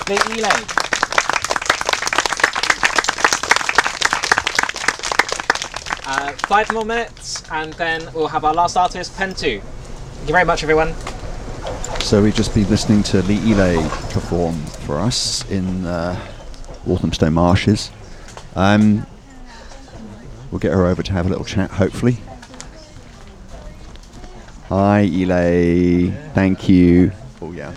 Lee Elaine. Five more minutes, and then we'll have our last artist, Pen 2. Thank you very much, everyone. So we've just been listening to Lee Elaine perform for us in Walthamstow Marshes. We'll get her over to have a little chat, hopefully. Hi, Elaine. Thank you. Oh, yeah.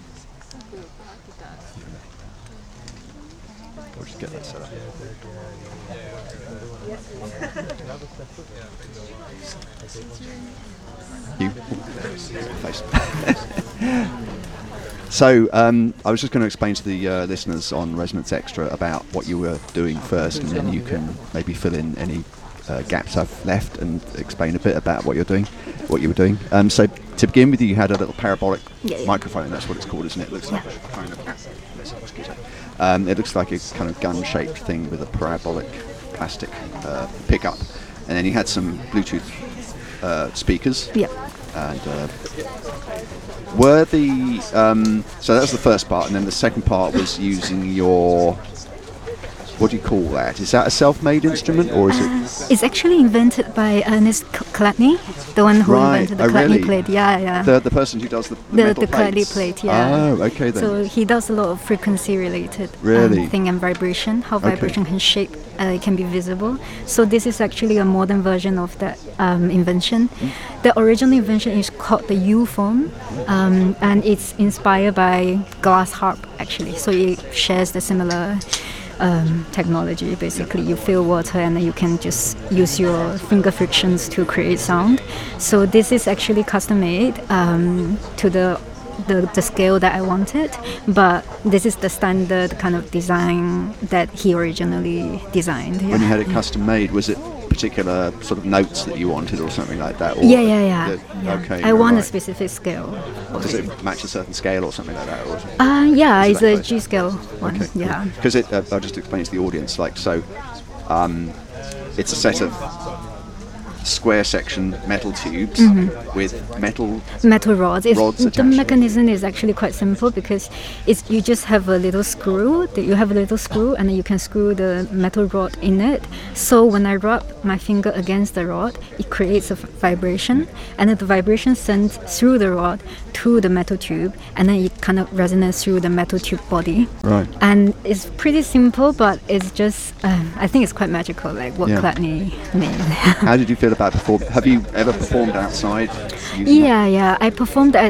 We'll just get that set up. So I was just going to explain to the listeners on Resonance Extra about what you were doing first, and then you can maybe fill in any gaps I've left and explain a bit about what you were doing. So to begin with, you had a little parabolic microphone. That's what it's called, isn't it? It looks like it looks like a kind of gun-shaped thing with a parabolic plastic pickup, and then you had some Bluetooth speakers. Yep. And were the so that was the first part, and then the second part was using your, what do you call that? Is that a self-made instrument, or is it? It's actually invented by Ernest Chladni, the one who invented the Chladni really? plate. Yeah. The person who does the metal Chladni plates. plate. Yeah. Oh, okay then. So he does a lot of frequency-related thing and vibration. How vibration can shape, it can be visible. So this is actually a modern version of that invention. The original invention is called the U-form, and it's inspired by glass harp actually. So it shares the similar technology. Basically, you fill water and then you can just use your finger frictions to create sound. So this is actually custom made to the scale that I wanted, but this is the standard kind of design that he originally designed. When you had it custom made, was it particular sort of notes that you wanted or something like that? Or Yeah. Okay. I want a specific scale. Does it match a certain scale or something like that? Or yeah, it's a G scale one. Okay, yeah. Because I'll just explain to the audience, it's a set of square section metal tubes with metal rods attached. The mechanism is actually quite simple because you just have a little screw. And then you can screw the metal rod in it. So when I rub my finger against the rod, it creates a vibration, and then the vibration sends through the rod to the metal tube, and then it kind of resonates through the metal tube body. Right. And it's pretty simple, but it's just I think it's quite magical, like what Chladni made. How did you feel about performing? Have you ever performed outside? Yeah. I performed at